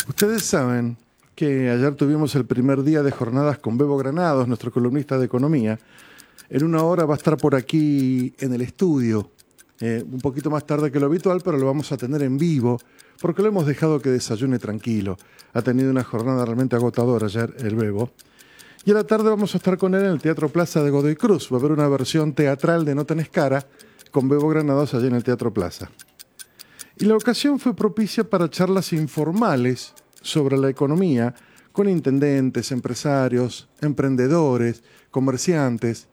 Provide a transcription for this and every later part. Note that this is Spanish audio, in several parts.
Ustedes saben que ayer tuvimos el primer día de jornadas con Bebo Granados, nuestro columnista de economía. En una hora va a estar por aquí en el estudio, un poquito más tarde que lo habitual, pero lo vamos a tener en vivo, porque lo hemos dejado que desayune tranquilo. Ha tenido una jornada realmente agotadora ayer el Bebo. Y a la tarde vamos a estar con él en el Teatro Plaza de Godoy Cruz. Va a haber una versión teatral de No Tenés Cara con Bebo Granados allí en el Teatro Plaza. Y la ocasión fue propicia para charlas informales sobre la economía con intendentes, empresarios, emprendedores, comerciantes,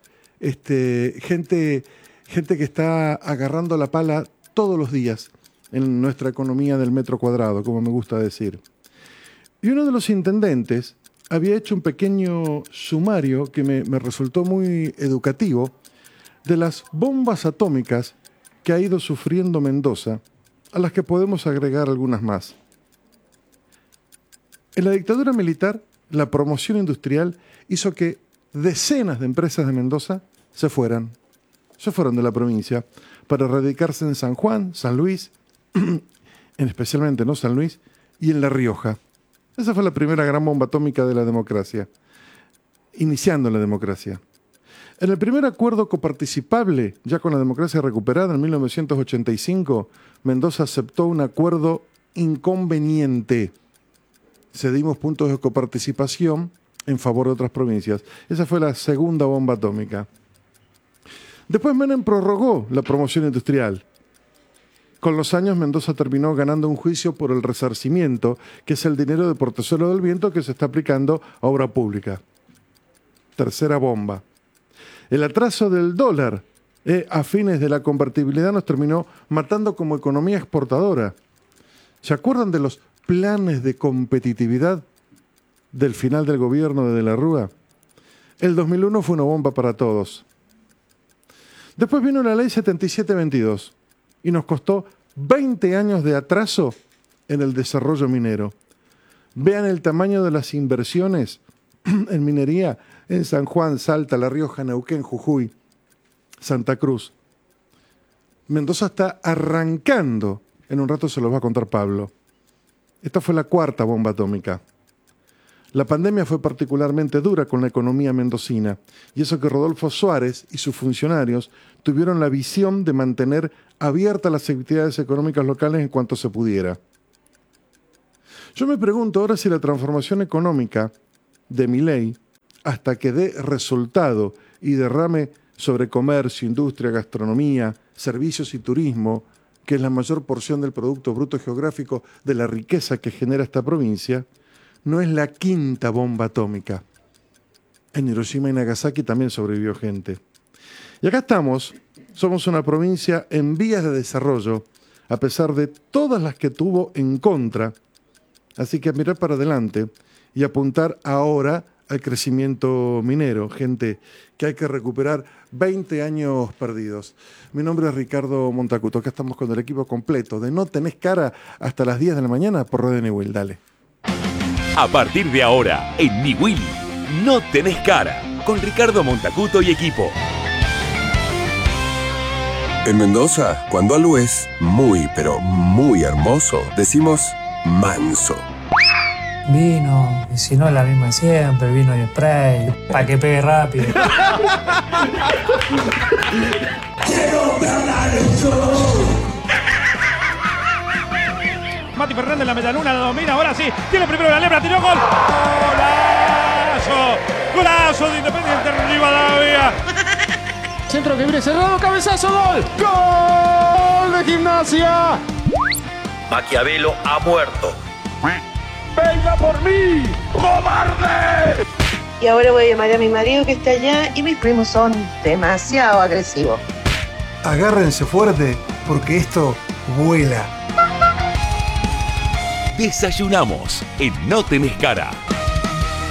gente que está agarrando la pala todos los días en nuestra economía del metro cuadrado, como me gusta decir. Y uno de los intendentes había hecho un pequeño sumario que me resultó muy educativo de las bombas atómicas que ha ido sufriendo Mendoza, a las que podemos agregar algunas más. En la dictadura militar, la promoción industrial hizo que decenas de empresas de Mendoza se fueron de la provincia para radicarse en San Juan, San Luis, especialmente no San Luis, y en La Rioja. Esa fue la primera gran bomba atómica de la democracia, iniciando la democracia. En el primer acuerdo coparticipable, ya con la democracia recuperada en 1985, Mendoza aceptó un acuerdo inconveniente. Cedimos puntos de coparticipación en favor de otras provincias. Esa fue la segunda bomba atómica. Después Menem prorrogó la promoción industrial. Con los años, Mendoza terminó ganando un juicio por el resarcimiento, que es el dinero de Portezuelo del Viento que se está aplicando a obra pública. Tercera bomba. El atraso del dólar a fines de la convertibilidad nos terminó matando como economía exportadora. ¿Se acuerdan de los planes de competitividad del final del gobierno de la Rúa? El 2001 fue una bomba para todos. Después vino la ley 7722 y nos costó 20 años de atraso en el desarrollo minero. Vean el tamaño de las inversiones en minería en San Juan, Salta, La Rioja, Neuquén, Jujuy, Santa Cruz. Mendoza está arrancando. En un rato se los va a contar Pablo. Esta fue la cuarta bomba atómica. La pandemia fue particularmente dura con la economía mendocina, y eso que Rodolfo Suárez y sus funcionarios tuvieron la visión de mantener abiertas las actividades económicas locales en cuanto se pudiera. Yo me pregunto ahora si la transformación económica de Milei, hasta que dé resultado y derrame sobre comercio, industria, gastronomía, servicios y turismo, que es la mayor porción del Producto Bruto Geográfico de la riqueza que genera esta provincia, no es la quinta bomba atómica. En Hiroshima y Nagasaki también sobrevivió gente. Y acá estamos, somos una provincia en vías de desarrollo, a pesar de todas las que tuvo en contra. Así que mirar para adelante y apuntar ahora al crecimiento minero, gente que hay que recuperar 20 años perdidos. Mi nombre es Ricardo Montacuto, acá estamos con el equipo completo de No Tenés Cara hasta las 10 de la mañana por Radio Niwil. Dale. A partir de ahora, en Niwil, No Tenés Cara, con Ricardo Montacuto y equipo. En Mendoza, cuando algo es muy, pero muy hermoso, decimos manso. Vino, y si no es la misma de siempre, vino y spray, para que pegue rápido. Quiero ganar el show. Mati Fernández, la metaluna, la domina, ahora sí, tiene primero la Lebra, tiró gol. ¡Golazo! ¡Golazo de Independiente Rivadavia! Centro que viene cerrado, cabezazo, gol. ¡Gol de Gimnasia! Maquiavelo ha muerto. ¡Venga por mí, cobarde! Y ahora voy a llamar a mi marido que está allá y mis primos son demasiado agresivos. Agárrense fuerte porque esto vuela. Desayunamos en No Tenés Cara.